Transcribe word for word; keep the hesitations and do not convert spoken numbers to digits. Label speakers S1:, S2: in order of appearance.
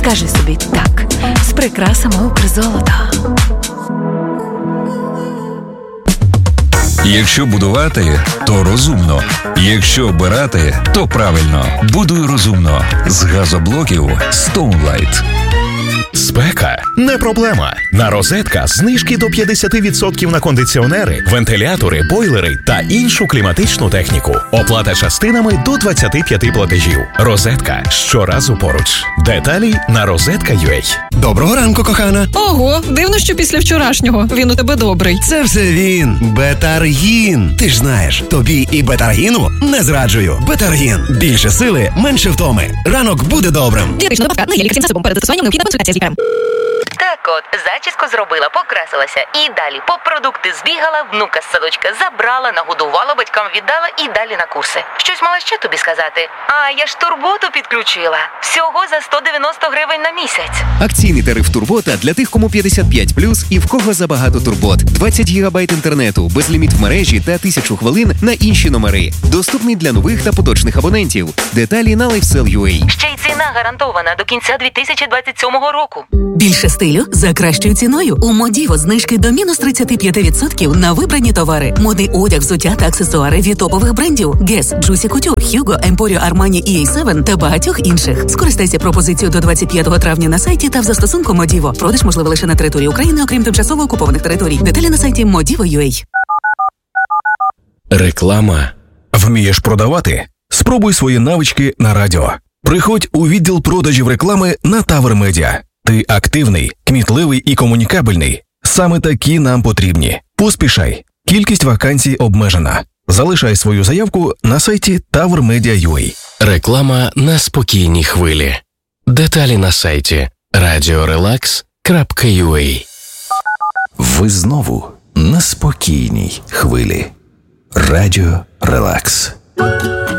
S1: Скажи собі так з прикрасами Укрзолота.
S2: Якщо будувати, то розумно. Якщо обирати, то правильно. Будуй розумно. З газоблоків Stoneline.
S3: Спека – не проблема. На Розетка знижки до п'ятдесят відсотків на кондиціонери, вентилятори, бойлери та іншу кліматичну техніку. Оплата частинами до двадцяти п'яти платежів. Розетка – щоразу поруч. Деталі на розетка крапка ю а.
S4: Доброго ранку, кохана.
S5: Ого, дивно, що після вчорашнього він у тебе добрий.
S4: Це все він. Бетаргін. Ти ж знаєш, тобі і Бетаргіну не зраджую. Бетаргін. Більше сили, менше втоми. Ранок буде добрим.
S5: Дієтична добавка на є лікарським засобом. Перед застосуванням необхідна консультація з лікарем.
S6: Так от, зачіску зробила, покрасилася і далі по продукти збігала, внука з садочка забрала, нагодувала, батькам віддала і далі на курси. Щось мала ще тобі сказати? А, я ж турботу підключила. Всього за сто дев'яносто гривень на місяць.
S7: Акційний тариф Турбота для тих, кому п'ятдесят п'ять плюс і в кого забагато турбот. двадцять гігабайт інтернету, безліміт в мережі та тисячу хвилин на інші номери. Доступний для нових та поточних абонентів. Деталі на лайфсел крапка ю а.
S6: Ще й ціна гарантована до кінця дві тисячі двадцять сьомого року.
S8: Більше стилю за кращою ціною. У Модіво знижки до мінус тридцять п'ять відсотків на вибрані товари. Модний одяг, взуття та аксесуари від топових брендів Guess, Juicy Couture, Hugo, Emporio, Armani, і ей севен та багатьох інших. Скористайся пропозицією до двадцять п'ятого травня на сайті та в застосунку Модіво. Продаж можливо лише на території України, окрім тимчасово окупованих територій. Деталі на сайті модіво крапка ю а.
S3: Реклама. Вмієш продавати? Спробуй свої навички на радіо. Приходь у відділ продажів реклами на Тавер Медіа. Ти активний, кмітливий і комунікабельний. Саме такі нам потрібні. Поспішай. Кількість вакансій обмежена. Залишай свою заявку на сайті тавер медіа крапка ю а.
S9: Реклама на спокійній хвилі. Деталі на сайті радіорелакс крапка ю а.
S2: Ви знову на спокійній хвилі. Радіо Релакс.